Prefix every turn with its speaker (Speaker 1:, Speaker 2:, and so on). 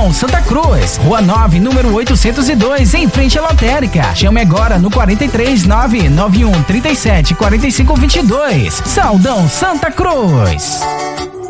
Speaker 1: Saldão Santa Cruz, Rua 9, número 802, em frente à lotérica. Chame agora no 43 991 37 45 22. Saldão Santa Cruz.